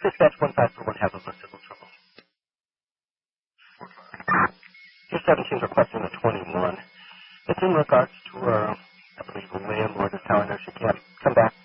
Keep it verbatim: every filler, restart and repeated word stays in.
Dispatch one five four one has a list of the trouble. Your seventeen requesting the twenty-one. It's in regards to her, I believe, her landlord is telling her she can't come back